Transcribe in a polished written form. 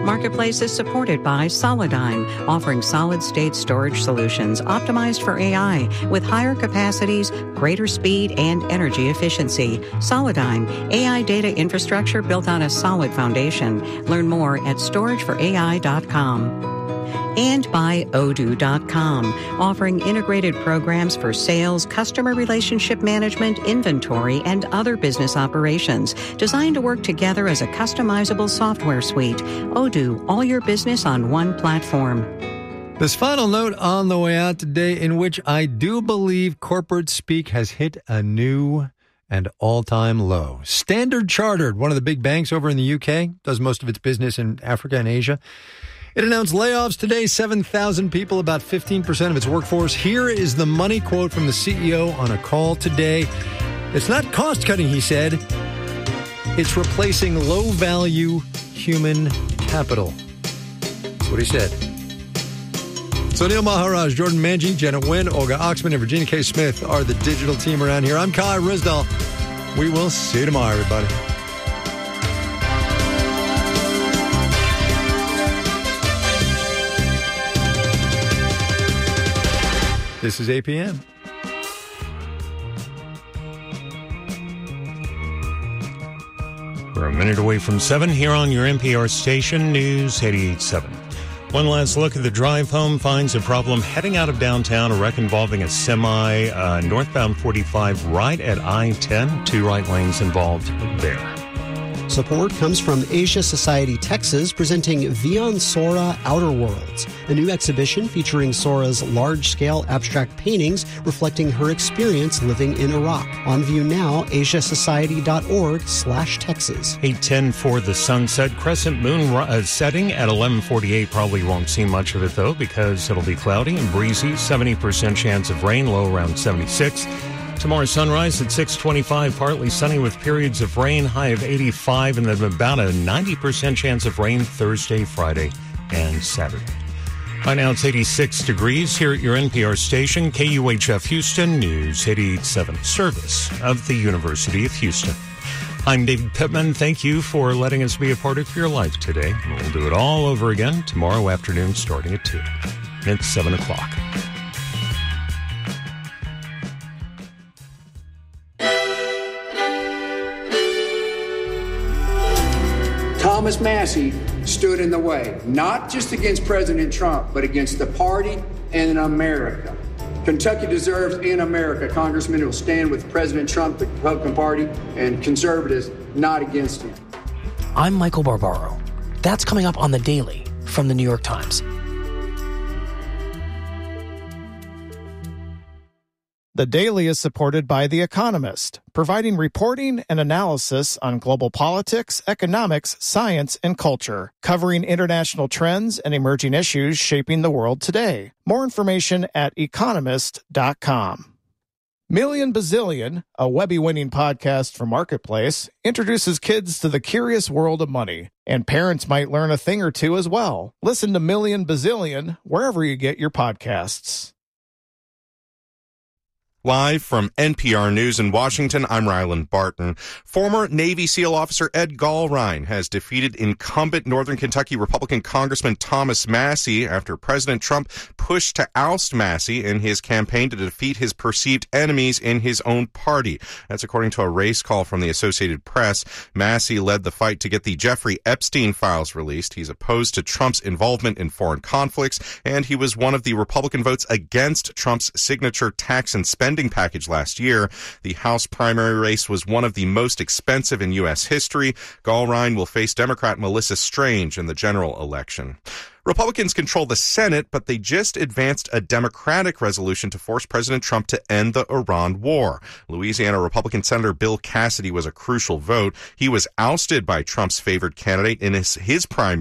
Marketplace is supported by Solidigm, offering solid-state storage solutions optimized for AI with higher capacities, greater speed, and energy efficiency. Solidigm, AI data infrastructure built on a solid foundation. Learn more at storageforai.com. And by Odoo.com, offering integrated programs for sales, customer relationship management, inventory, and other business operations, designed to work together as a customizable software suite. Odoo, all your business on one platform. This final note on the way out today, in which I do believe corporate speak has hit a new and all-time low. Standard Chartered, one of the big banks over in the UK, does most of its business in Africa and Asia. It announced layoffs today, 7,000 people, about 15% of its workforce. Here is the money quote from the CEO on a call today. It's not cost-cutting, he said. It's replacing low-value human capital. That's what he said. So Neil Maharaj, Jordan Manji, Janet Nguyen, Olga Oxman, and Virginia K. Smith are the digital team around here. I'm Kai Risdal. We will see you tomorrow, everybody. This is APM. We're a minute away from 7 here on your NPR station, News 88.7. One last look at the drive home finds a problem heading out of downtown, a wreck involving a semi northbound 45 right at I-10. 2 right lanes involved there. Support comes from Asia Society Texas, presenting Vion Sora Outer Worlds, a new exhibition featuring Sora's large-scale abstract paintings reflecting her experience living in Iraq. On view now, asiasociety.org/Texas. 8:10 for the sunset. Crescent moon setting at 11:48. Probably won't see much of it, though, because it'll be cloudy and breezy. 70% chance of rain, low around 76. Tomorrow sunrise at 6:25, partly sunny with periods of rain, high of 85, and then about a 90% chance of rain Thursday, Friday, and Saturday. By now it's 86 degrees here at your NPR station, KUHF Houston, News 88.7, service of the University of Houston. I'm David Pittman. Thank you for letting us be a part of your life today. We'll do it all over again tomorrow afternoon starting at 2. It's 7 o'clock. Thomas Massie stood in the way, not just against President Trump, but against the party and in America. Kentucky deserves in America congressmen who will stand with President Trump, the Republican Party, and conservatives, not against him. I'm Michael Barbaro. That's coming up on The Daily from The New York Times. The Daily is supported by The Economist, providing reporting and analysis on global politics, economics, science, and culture, covering international trends and emerging issues shaping the world today. More information at economist.com. Million Bazillion, a Webby-winning podcast from Marketplace, introduces kids to the curious world of money, and parents might learn a thing or two as well. Listen to Million Bazillion wherever you get your podcasts. Live from NPR News in Washington, I'm Ryland Barton. Former Navy SEAL officer Ed Gallrein has defeated incumbent Northern Kentucky Republican Congressman Thomas Massie after President Trump pushed to oust Massie in his campaign to defeat his perceived enemies in his own party. That's according to a race call from the Associated Press. Massie led the fight to get the Jeffrey Epstein files released. He's opposed to Trump's involvement in foreign conflicts, and he was one of the Republican votes against Trump's signature tax and spending package last year. The House primary race was one of the most expensive in U.S. history. Gallrein will face Democrat Melissa Strange in the general election. Republicans control the Senate, but they just advanced a Democratic resolution to force President Trump to end the Iran war. Louisiana Republican Senator Bill Cassidy was a crucial vote. He was ousted by Trump's favored candidate in his primary